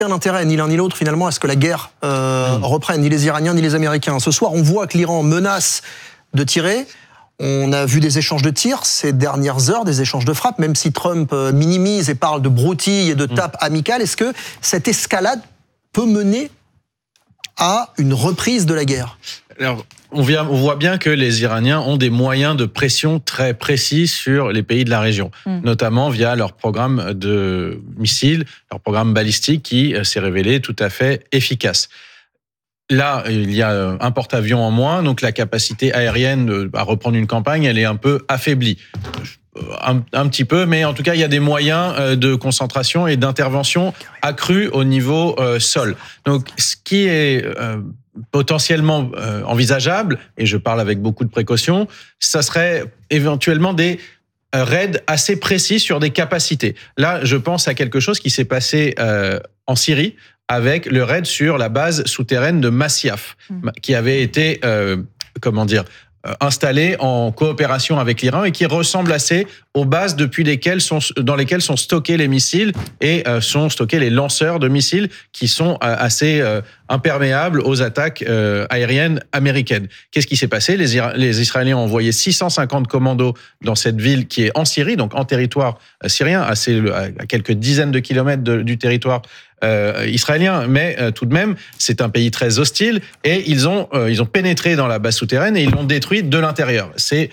aucun intérêt, ni l'un ni l'autre, finalement, à ce que la guerre reprenne, ni les Iraniens, ni les Américains. Ce soir, on voit que l'Iran menace de tirer. On a vu des échanges de tirs ces dernières heures, des échanges de frappes, même si Trump minimise et parle de broutilles et de tapes amicales. Est-ce que cette escalade peut mener à une reprise de la guerre? Alors, on voit bien que les Iraniens ont des moyens de pression très précis sur les pays de la région, notamment via leur programme de missiles, leur programme balistique qui s'est révélé tout à fait efficace. Là, il y a un porte-avions en moins, donc la capacité aérienne à reprendre une campagne, elle est un peu affaiblie. Un petit peu, mais en tout cas, il y a des moyens de concentration et d'intervention accrus au niveau sol. Donc, ce qui est potentiellement envisageable, et je parle avec beaucoup de précaution, ça serait éventuellement des raids assez précis sur des capacités. Là, je pense à quelque chose qui s'est passé en Syrie, avec le raid sur la base souterraine de Masyaf, qui avait été, installé en coopération avec l'Iran et qui ressemble assez aux bases dans lesquelles sont stockés les missiles et sont stockés les lanceurs de missiles qui sont assez imperméables aux attaques aériennes américaines. Qu'est-ce qui s'est passé ? Les Israéliens ont envoyé 650 commandos dans cette ville qui est en Syrie, donc en territoire syrien, à quelques dizaines de kilomètres du territoire israélien, mais tout de même, c'est un pays très hostile et ils ont pénétré dans la base souterraine et ils l'ont détruite de l'intérieur. C'est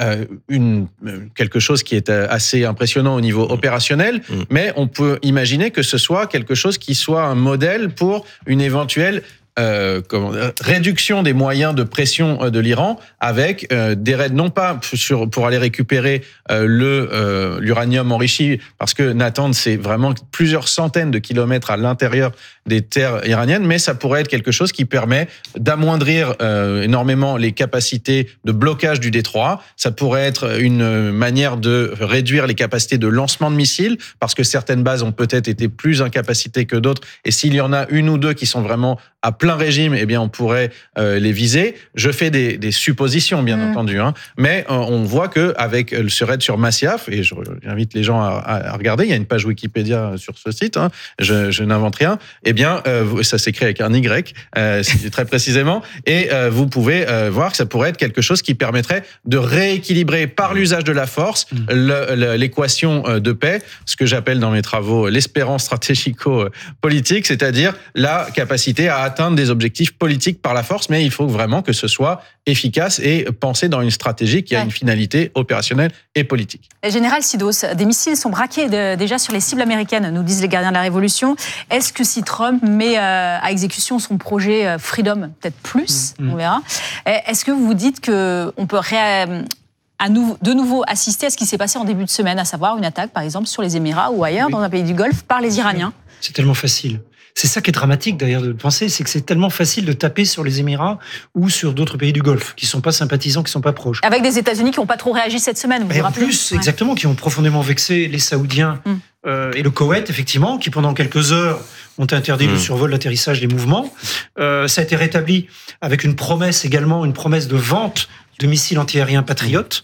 quelque chose qui est assez impressionnant au niveau opérationnel, mais on peut imaginer que ce soit quelque chose qui soit un modèle pour une éventuelle réduction des moyens de pression de l'Iran avec des raids non pas pour aller récupérer l'uranium enrichi, parce que Natanz, c'est vraiment plusieurs centaines de kilomètres à l'intérieur des terres iraniennes, mais ça pourrait être quelque chose qui permet d'amoindrir énormément les capacités de blocage du détroit. Ça pourrait être une manière de réduire les capacités de lancement de missiles, parce que certaines bases ont peut-être été plus incapacitées que d'autres, et s'il y en a une ou deux qui sont vraiment à plein régime, eh bien, on pourrait les viser. Je fais des suppositions, bien entendu, hein, mais on voit que avec ce raid sur Masyaf, et j'invite les gens à regarder, il y a une page Wikipédia sur ce site, hein, je n'invente rien, eh bien, ça s'écrit avec un Y, très précisément, et vous pouvez voir que ça pourrait être quelque chose qui permettrait de rééquilibrer par l'usage de la force l'équation de paix, ce que j'appelle dans mes travaux l'espérance stratégico-politique, c'est-à-dire la capacité à atteindre des objectifs politiques par la force, mais il faut vraiment que ce soit efficace et pensé dans une stratégie qui a une finalité opérationnelle et politique. Général Sidos, des missiles sont braqués déjà sur les cibles américaines, nous disent les gardiens de la Révolution. Est-ce que si Trump met à exécution son projet Freedom, peut-être plus, on verra, est-ce que vous dites qu'on peut de nouveau assister à ce qui s'est passé en début de semaine, à savoir une attaque, par exemple, sur les Émirats ou ailleurs, dans un pays du Golfe, par les Iraniens? C'est tellement facile. C'est ça qui est dramatique d'ailleurs de penser, c'est que c'est tellement facile de taper sur les Émirats ou sur d'autres pays du Golfe qui sont pas sympathisants, qui sont pas proches. Avec des États-Unis qui n'ont pas trop réagi cette semaine, vous vous rappelez ? En plus, exactement, qui ont profondément vexé les Saoudiens et le Koweït, effectivement, qui pendant quelques heures ont interdit le survol, l'atterrissage des mouvements. Ça a été rétabli avec une promesse également, une promesse de vente de missiles antiaériens patriotes.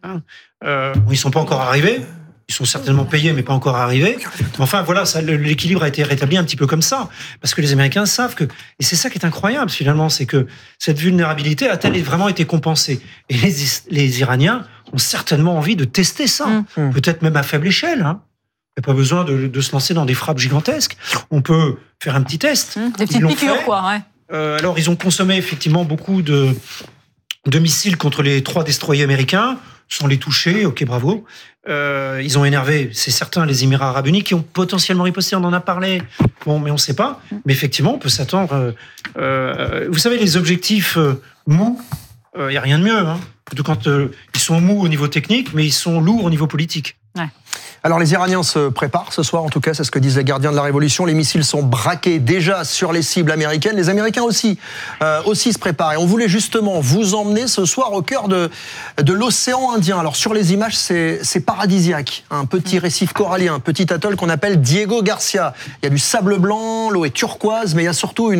Ils sont pas encore arrivés. Ils sont certainement payés, mais pas encore arrivés. Enfin, voilà, l'équilibre a été rétabli un petit peu comme ça. Parce que les Américains savent que... Et c'est ça qui est incroyable, finalement, c'est que cette vulnérabilité a-t-elle vraiment été compensée ? Et les Iraniens ont certainement envie de tester ça. Peut-être même à faible échelle. Hein. Il n'y a pas besoin de se lancer dans des frappes gigantesques. On peut faire un petit test. Des petites piqûres, quoi, ouais. Alors, ils ont consommé effectivement beaucoup de missiles contre les 3 destroyers américains, sans les toucher, ok, bravo. Ils ont énervé, c'est certain, les Émirats arabes unis qui ont potentiellement riposté, on en a parlé. Bon, mais on ne sait pas. Mais effectivement, on peut s'attendre... vous savez, les objectifs mous, il n'y a rien de mieux. Hein. Surtout quand ils sont mous au niveau technique, mais ils sont lourds au niveau politique. Ouais. Alors les Iraniens se préparent ce soir, en tout cas, c'est ce que disent les gardiens de la Révolution. Les missiles sont braqués déjà sur les cibles américaines. Les Américains aussi se préparent. Et on voulait justement vous emmener ce soir au cœur de l'océan Indien. Alors sur les images, c'est paradisiaque. Un petit récif corallien, un petit atoll qu'on appelle Diego Garcia. Il y a du sable blanc, l'eau est turquoise, mais il y a surtout une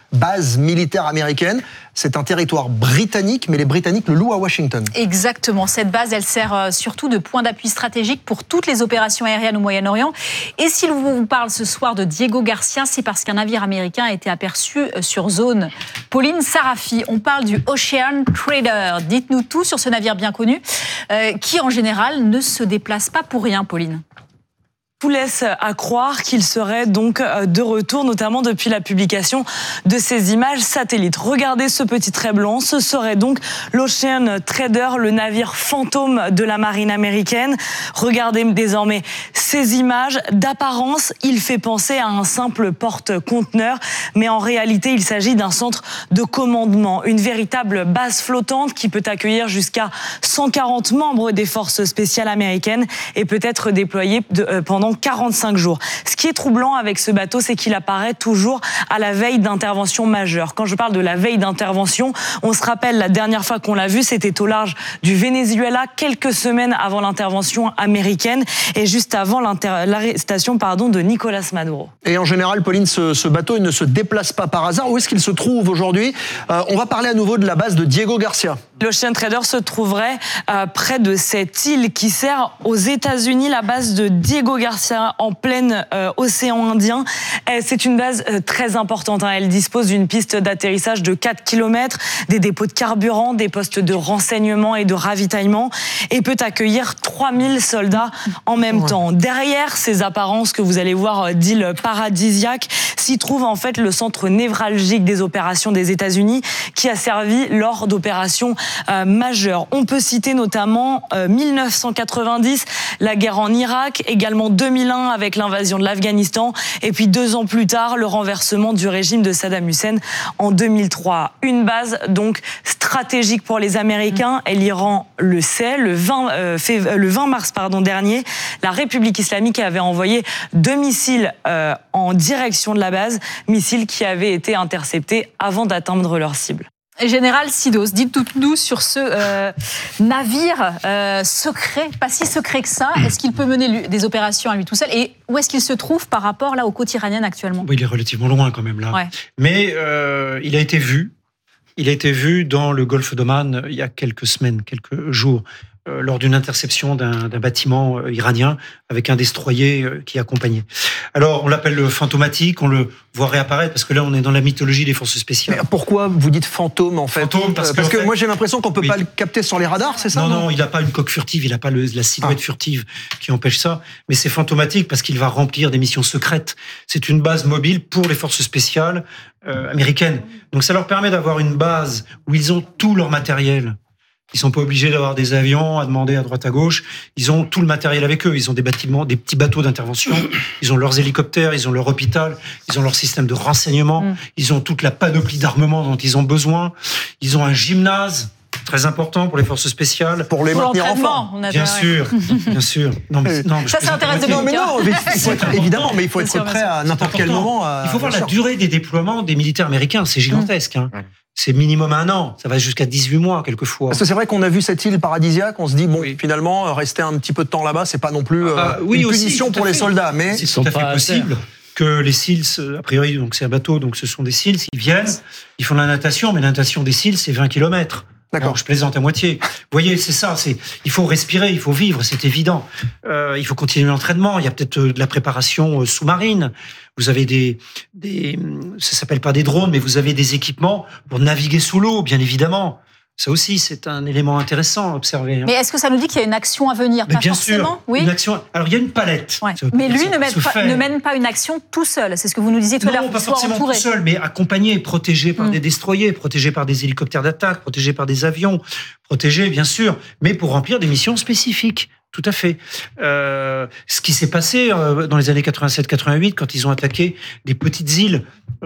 base militaire américaine. C'est un territoire britannique, mais les Britanniques le louent à Washington. Exactement. Cette base, elle sert surtout de point d'appui stratégique pour toutes les opérations aériennes au Moyen-Orient. Et s'il vous parle ce soir de Diego Garcia, c'est parce qu'un navire américain a été aperçu sur zone. Pauline Sarafi, on parle du Ocean Trader. Dites-nous tout sur ce navire bien connu, qui en général ne se déplace pas pour rien, Pauline. Tout laisse à croire qu'il serait donc de retour, notamment depuis la publication de ces images satellites. Regardez ce petit trait blanc, ce serait donc l'Ocean Trader, le navire fantôme de la marine américaine. Regardez désormais ces images. D'apparence, il fait penser à un simple porte-conteneur, mais en réalité, il s'agit d'un centre de commandement, une véritable base flottante qui peut accueillir jusqu'à 140 membres des forces spéciales américaines et peut être déployé pendant 45 jours. Ce qui est troublant avec ce bateau, c'est qu'il apparaît toujours à la veille d'intervention majeure. Quand je parle de la veille d'intervention, on se rappelle la dernière fois qu'on l'a vu, c'était au large du Venezuela, quelques semaines avant l'intervention américaine et juste avant l'arrestation de Nicolas Maduro. Et en général, Pauline, ce bateau, il ne se déplace pas par hasard. Où est-ce qu'il se trouve aujourd'hui ? On va parler à nouveau de la base de Diego Garcia. L'Ocean Trader se trouverait près de cette île qui sert aux États-Unis, la base de Diego Garcia en plein océan Indien. C'est une base très importante. Elle dispose d'une piste d'atterrissage de 4 km, des dépôts de carburant, des postes de renseignement et de ravitaillement et peut accueillir 3000 soldats en même temps. Derrière ces apparences que vous allez voir d'îles paradisiaques, s'y trouve en fait le centre névralgique des opérations des États-Unis qui a servi lors d'opérations majeures. On peut citer notamment 1990, la guerre en Irak, également 2001 avec l'invasion de l'Afghanistan et puis 2 ans plus tard, le renversement du régime de Saddam Hussein en 2003. Une base donc stratégique pour les Américains et l'Iran le sait. Le 20 mars dernier, la République islamique avait envoyé 2 missiles en direction de la base, missiles qui avaient été interceptés avant d'atteindre leur cible. Général Sidos, dites-nous sur ce navire secret, pas si secret que ça. Est-ce qu'il peut mener des opérations à lui tout seul ? Et où est-ce qu'il se trouve par rapport là aux côtes iraniennes actuellement ? Il est relativement loin quand même là. Ouais. Mais il a été vu. Il a été vu dans le golfe d'Oman il y a quelques semaines, quelques jours, lors d'une interception d'un bâtiment iranien avec un destroyer qui accompagnait. Alors, on l'appelle fantomatique, on le voit réapparaître parce que là, on est dans la mythologie des forces spéciales. Mais pourquoi vous dites fantôme en fait ? Fantôme parce que fait, moi j'ai l'impression qu'on peut pas le capter sur les radars, c'est ça ? Non, il n'a pas une coque furtive, il n'a pas la silhouette furtive qui empêche ça, mais c'est fantomatique parce qu'il va remplir des missions secrètes. C'est une base mobile pour les forces spéciales américaines. Donc ça leur permet d'avoir une base où ils ont tout leur matériel. Ils sont pas obligés d'avoir des avions à demander à droite à gauche. Ils ont tout le matériel avec eux. Ils ont des bâtiments, des petits bateaux d'intervention. Ils ont leurs hélicoptères, ils ont leur hôpital, ils ont leur système de renseignement. Ils ont toute la panoplie d'armement dont ils ont besoin. Ils ont un gymnase très important pour les forces spéciales. Pour les maintenir en forme. Bien sûr. Non, ça intéresse de non, mais évidemment, mais il faut être prêt à n'importe quel moment. Il faut voir la durée des déploiements des militaires américains. C'est gigantesque. C'est minimum 1 an. Ça va jusqu'à 18 mois, quelquefois. Parce que c'est vrai qu'on a vu cette île paradisiaque, on se dit, finalement, rester un petit peu de temps là-bas, c'est pas non plus une punition pour les soldats. Mais c'est tout à fait possible que les SEALs, a priori, donc c'est un bateau, donc ce sont des SEALs, ils viennent, ils font de la natation, mais la natation des SEALs, c'est 20 km. D'accord. Je plaisante à moitié. Vous voyez, c'est ça. Il faut respirer, il faut vivre, c'est évident. Il faut continuer l'entraînement. Il y a peut-être de la préparation sous-marine. Vous avez ça s'appelle pas des drones, mais vous avez des équipements pour naviguer sous l'eau, bien évidemment. Ça aussi, c'est un élément intéressant à observer. Mais est-ce que ça nous dit qu'il y a une action à venir ? Mais pas bien forcément. sûr, Oui. une action. Alors, il y a une palette. Ouais. Mais lui ne mène pas une action tout seul. C'est ce que vous nous disiez tout à l'heure. Non, pas forcément tout seul, mais accompagné, protégé par des destroyers, protégé par des hélicoptères d'attaque, protégé par des avions, protégé, bien sûr, mais pour remplir des missions spécifiques. Tout à fait. Ce qui s'est passé dans les années 87-88, quand ils ont attaqué des petites îles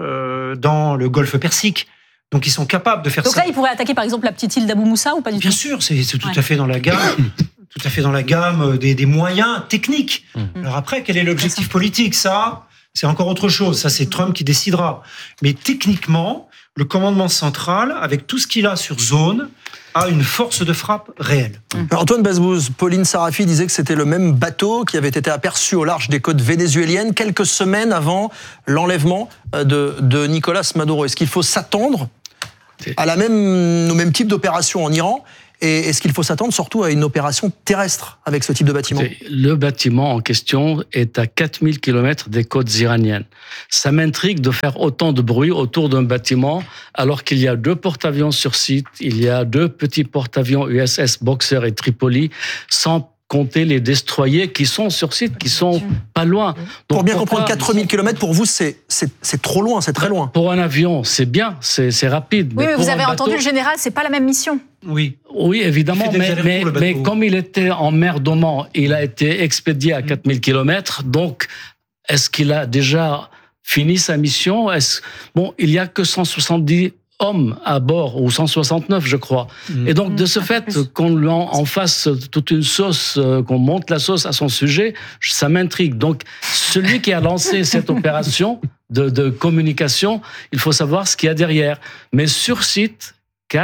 dans le golfe Persique. Donc ils sont capables de faire ça. Donc là, ils pourraient attaquer par exemple la petite île d'Abou Moussa ou pas du tout ? Bien sûr, c'est tout à fait dans la gamme. Tout à fait dans la gamme des moyens techniques. Alors après, quel est l'objectif politique ? Ça, c'est encore autre chose. Ça, c'est Trump qui décidera. Mais techniquement, le commandement central, avec tout ce qu'il a sur zone, a une force de frappe réelle. Antoine Bazbouz, Pauline Sarafi disait que c'était le même bateau qui avait été aperçu au large des côtes vénézuéliennes quelques semaines avant l'enlèvement de Nicolás Maduro. Est-ce qu'il faut s'attendre au même type d'opération en Iran ? Et est-ce qu'il faut s'attendre surtout à une opération terrestre avec ce type de bâtiment ? Le bâtiment en question est à 4000 km des côtes iraniennes. Ça m'intrigue de faire autant de bruit autour d'un bâtiment alors qu'il y a 2 porte-avions sur site, il y a 2 petits porte-avions USS Boxer et Tripoli, sans compter les destroyers qui sont sur site, qui sont pas loin. Donc, pour bien comprendre, 4000 km, pour vous, c'est trop loin, c'est très loin. Pour un avion, c'est bien, c'est rapide. Oui, mais vous avez entendu le général, c'est pas la même mission. Oui, évidemment, mais comme il était en mer d'Oman, il a été expédié à 4000 km, donc est-ce qu'il a déjà fini sa mission ? Il y a que 170 hommes à bord, ou 169, je crois. Et donc, de ce fait, qu'on lui en fasse toute une sauce, qu'on monte la sauce à son sujet, ça m'intrigue. Donc, celui qui a lancé cette opération de communication, il faut savoir ce qu'il y a derrière. Mais sur site,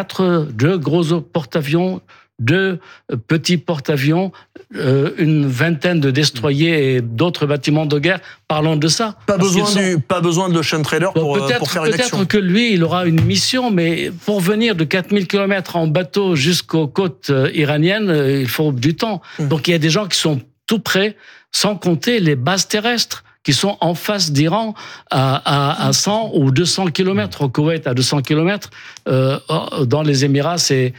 2 gros porte-avions, 2 petits porte-avions, une vingtaine de destroyers et d'autres bâtiments de guerre. Parlons de ça. Pas besoin de l'Ocean Trader pour faire une action. Peut-être que lui, il aura une mission, mais pour venir de 4000 km en bateau jusqu'aux côtes iraniennes, il faut du temps. Donc il y a des gens qui sont tout près, sans compter les bases terrestres qui sont en face d'Iran à 100 ou 200 km, au Koweït à 200 km, dans les Émirats, c'est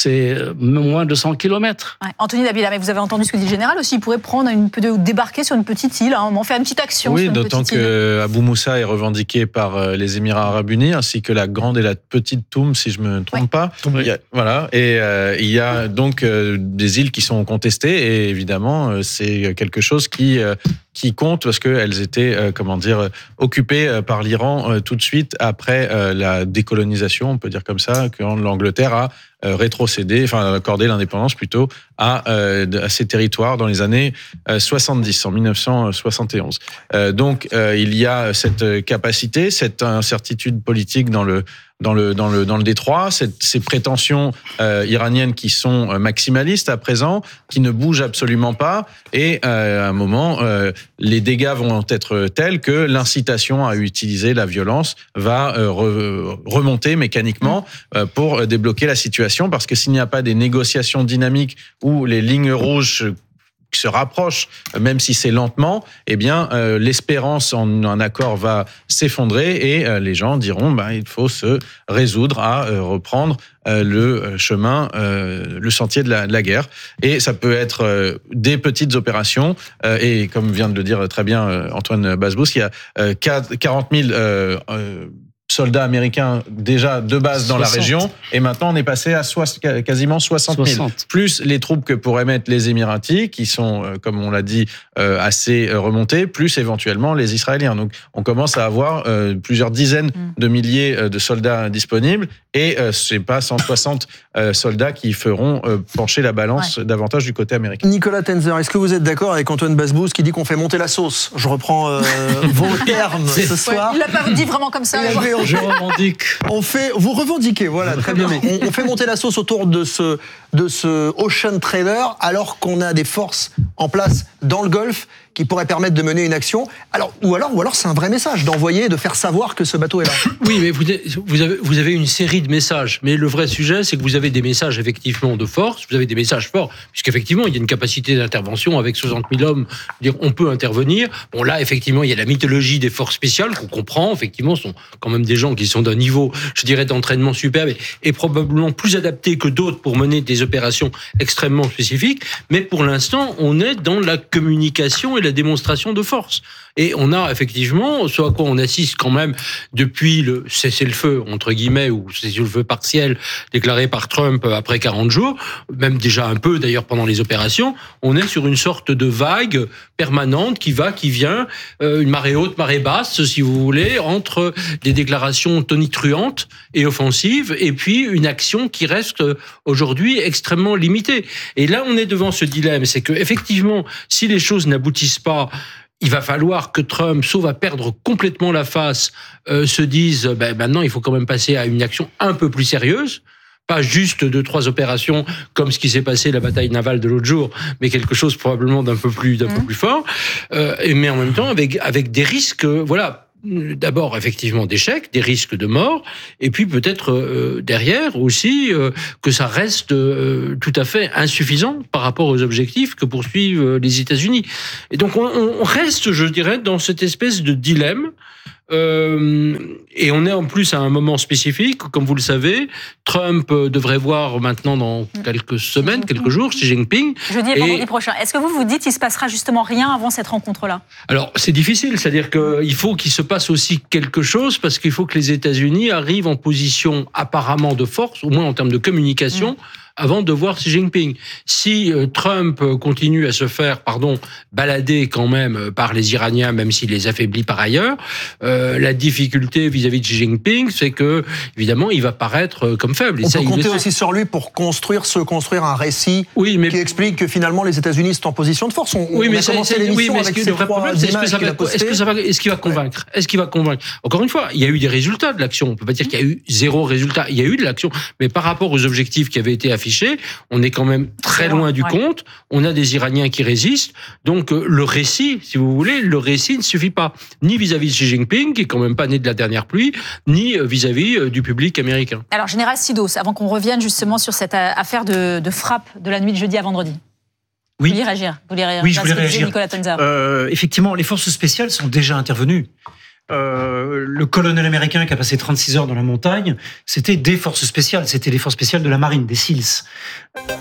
moins de 100 km. Ouais. Anthony Dabila, mais vous avez entendu ce que dit le général aussi, il pourrait débarquer sur une petite île, faire une petite action. Oui, d'autant que Abou Moussa est revendiqué par les Émirats Arabes Unis, ainsi que la grande et la petite Toum, si je ne me trompe pas. Oui. Il y a donc des îles qui sont contestées, et évidemment, c'est quelque chose qui compte parce qu'elles étaient, occupées par l'Iran tout de suite après la décolonisation, on peut dire comme ça, quand l'Angleterre a accordé l'indépendance plutôt à ces territoires dans les années 70, en 1971. Donc, il y a cette capacité, cette incertitude politique dans le détroit, ces prétentions iraniennes qui sont maximalistes à présent, qui ne bougent absolument pas, et à un moment, les dégâts vont être tels que l'incitation à utiliser la violence va remonter mécaniquement pour débloquer la situation, parce que s'il n'y a pas des négociations dynamiques où les lignes rouges se rapprochent, même si c'est lentement, l'espérance en un accord va s'effondrer et les gens diront il faut se résoudre à reprendre le chemin, le sentier de la guerre. Et ça peut être des petites opérations, et comme vient de le dire très bien Antoine Bazbouz, il y a 40 000 soldats américains déjà de base dans 60. La région, et maintenant on est passé à quasiment 60 000. Plus les troupes que pourraient mettre les Émiratis, qui sont, comme on l'a dit, assez remontés, plus éventuellement les Israéliens. Donc on commence à avoir plusieurs dizaines de milliers de soldats disponibles, et c'est pas 160 soldats qui feront pencher la balance davantage du côté américain. Nicolas Tenzer, est-ce que vous êtes d'accord avec Antoine Bazbouz qui dit qu'on fait monter la sauce ? Je reprends vos termes ce soir. Il l'a pas dit vraiment comme ça. Je revendique. Vous revendiquez, voilà, très bien. On fait monter la sauce autour de ce Ocean Trader, alors qu'on a des forces en place dans le Golfe qui pourraient permettre de mener une action. Ou alors c'est un vrai message d'envoyer, de faire savoir que ce bateau est là. Oui, mais vous avez une série de messages. Mais le vrai sujet, c'est que vous avez des messages effectivement de force, vous avez des messages forts, puisqu'effectivement, il y a une capacité d'intervention avec 60 000 hommes. On peut intervenir. Bon, là, effectivement, il y a la mythologie des forces spéciales qu'on comprend. Effectivement, ce sont quand même des gens qui sont d'un niveau, je dirais, d'entraînement superbe et probablement plus adaptés que d'autres pour mener des opérations extrêmement spécifiques. Mais pour l'instant, on est dans la communication et la démonstration de force. Et on a effectivement, ce à quoi on assiste quand même depuis le cessez-le-feu, entre guillemets, ou cessez-le-feu partiel déclaré par Trump après 40 jours, même déjà un peu d'ailleurs pendant les opérations, on est sur une sorte de vague permanente qui va, qui vient, une marée haute, marée basse, si vous voulez, entre des déclarations tonitruantes et offensives, et puis une action qui reste aujourd'hui extrêmement limitée. Et là, on est devant ce dilemme, c'est que effectivement, si les choses n'aboutissent pas, il va falloir que Trump, sauf à perdre complètement la face, se dise maintenant il faut quand même passer à une action un peu plus sérieuse. Pas juste 2-3 opérations comme ce qui s'est passé la bataille navale de l'autre jour, mais quelque chose probablement d'un peu plus fort. Mais en même temps avec des risques, voilà. D'abord, effectivement, d'échecs, des risques de mort, et puis peut-être derrière aussi que ça reste tout à fait insuffisant par rapport aux objectifs que poursuivent les États-Unis. Et donc on reste, je dirais, dans cette espèce de dilemme. Et on est en plus à un moment spécifique, comme vous le savez. Trump devrait voir maintenant dans quelques semaines, quelques jours, Xi Jinping. Jeudi et vendredi prochain. Est-ce que vous dites qu'il se passera justement rien avant cette rencontre-là? Alors, c'est difficile. C'est-à-dire qu'il faut qu'il se passe aussi quelque chose parce qu'il faut que les États-Unis arrivent en position apparemment de force, au moins en termes de communication, avant de voir Xi Jinping. Si Trump continue à se faire, balader quand même par les Iraniens, même s'il les affaiblit par ailleurs, la difficulté vis-à-vis de Xi Jinping, c'est que, évidemment, il va paraître comme faible. On peut compter aussi sur lui pour construire un récit qui explique que finalement les États-Unis sont en position de force. On a commencé l'émission avec ces trois images qu'il a postées. Est-ce qu'il va convaincre? Encore une fois, il y a eu des résultats de l'action. On peut pas dire qu'il y a eu zéro résultat. Il y a eu de l'action, mais par rapport aux objectifs qui avaient été affichés, on est quand même très loin du compte. On a des Iraniens qui résistent. Donc le récit, si vous voulez, ne suffit pas. Ni vis-à-vis de Xi Jinping, qui est quand même pas né de la dernière pluie, ni vis-à-vis du public américain. Alors, Général Sidos, avant qu'on revienne justement sur cette affaire de frappe de la nuit de jeudi à vendredi. Oui. Vous voulez réagir? Oui, je voulais réagir. Nicolas Tonza. Effectivement, les forces spéciales sont déjà intervenues. Le colonel américain qui a passé 36 heures dans la montagne, c'était des forces spéciales, c'était les forces spéciales de la marine, des SEALs.